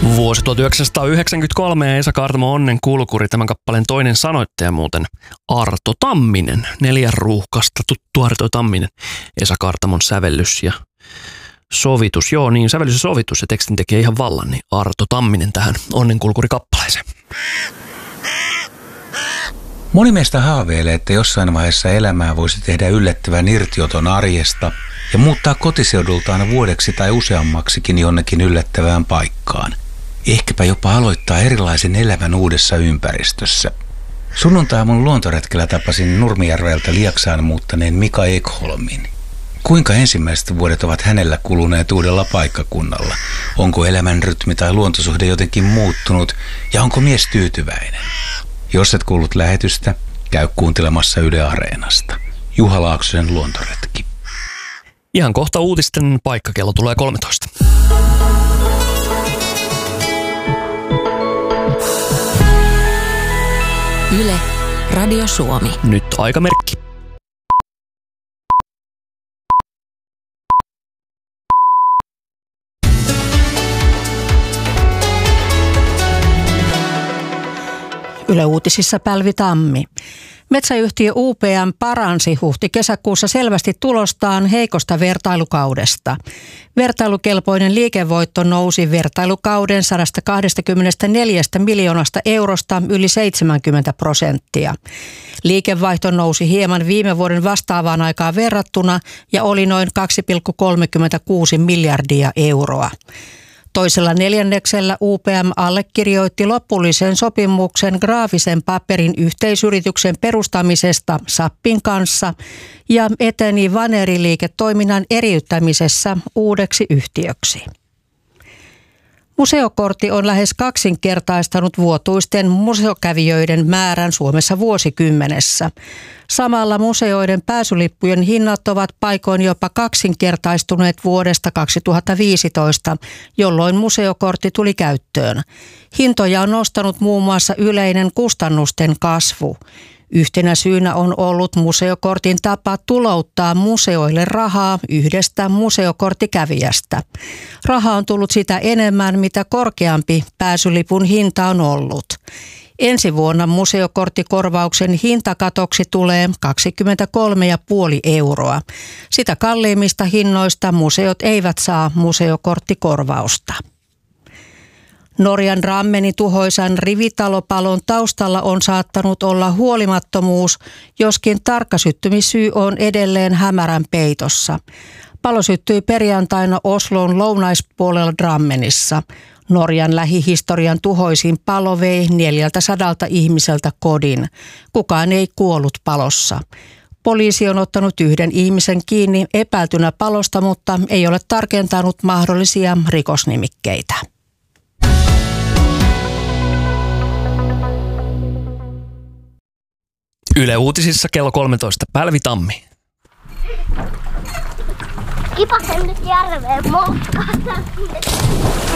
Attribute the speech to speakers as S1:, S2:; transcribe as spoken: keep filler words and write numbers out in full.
S1: Vuosi tuhatyhdeksänsataayhdeksänkymmentäkolme ja Esa Kaartamo Onnenkulkuri, tämän kappaleen toinen sanoittaja muuten Arto Tamminen. Neljän ruuhkasta tuttu Arto Tamminen. Esa Kaartamon sävellys ja sovitus. Joo niin, sävellys ja sovitus ja tekstin tekee ihan vallan, niin Arto Tamminen tähän Onnenkulkuri-kappaleeseen.
S2: Moni meistä haaveilee, että jossain vaiheessa elämää voisi tehdä yllättävän irtioton arjesta ja muuttaa kotiseudultaan vuodeksi tai useammaksikin jonnekin yllättävään paikkaan. Ehkäpä jopa aloittaa erilaisen elämän uudessa ympäristössä. Sunnuntaiaamun luontoretkellä tapasin Nurmijärveltä Lieksaan muuttaneen Mika Ekholmin. Kuinka ensimmäiset vuodet ovat hänellä kuluneet uudella paikkakunnalla? Onko elämän rytmi tai luontosuhde jotenkin muuttunut ja onko mies tyytyväinen? Jos et kuullut lähetystä, käy kuuntelemassa Yle Areenasta. Juha Laaksosen luontoretki.
S1: Ihan kohta uutisten paikkakello tulee kolmetoista.
S3: Yle, Radio Suomi.
S1: Nyt aikamerkki.
S4: Yle Uutisissa Pälvi Tammi. Metsäyhtiö U P M paransi huhti-kesäkuussa selvästi tulostaan heikosta vertailukaudesta. Vertailukelpoinen liikevoitto nousi vertailukauden sata kaksikymmentäneljä miljoonasta eurosta yli seitsemänkymmentä prosenttia. Liikevaihto nousi hieman viime vuoden vastaavaan aikaan verrattuna ja oli noin kaksi pilkku kolmekymmentäkuusi miljardia euroa. Toisella neljänneksellä U P M allekirjoitti lopullisen sopimuksen graafisen paperin yhteisyrityksen perustamisesta Sappin kanssa ja eteni vaneriliiketoiminnan eriyttämisessä uudeksi yhtiöksi. Museokortti on lähes kaksinkertaistanut vuotuisten museokävijöiden määrän Suomessa vuosikymmenessä. Samalla museoiden pääsylippujen hinnat ovat paikoin jopa kaksinkertaistuneet vuodesta kaksituhattaviisitoista, jolloin museokortti tuli käyttöön. Hintoja on nostanut muun muassa yleinen kustannusten kasvu. Yhtenä syynä on ollut museokortin tapa tulouttaa museoille rahaa yhdestä museokorttikävijästä. Raha on tullut sitä enemmän, mitä korkeampi pääsylipun hinta on ollut. Ensi vuonna museokorttikorvauksen hintakatoksi tulee kaksikymmentäkolme pilkku viisi euroa. Sitä kalliimmista hinnoista museot eivät saa museokorttikorvausta. Norjan Drammenin tuhoisan rivitalopalon taustalla on saattanut olla huolimattomuus, joskin tarkka syttymissyy on edelleen hämärän peitossa. Palo syttyi perjantaina Oslon lounaispuolella Drammenissa. Norjan lähihistorian tuhoisin palo vei neljältäsadalta ihmiseltä kodin. Kukaan ei kuollut palossa. Poliisi on ottanut yhden ihmisen kiinni epäiltynä palosta, mutta ei ole tarkentanut mahdollisia rikosnimikkeitä.
S1: Yle Uutisissa kello kolmetoista. Pälvi Tammi.
S5: Kipasen nyt järveen moukkaan.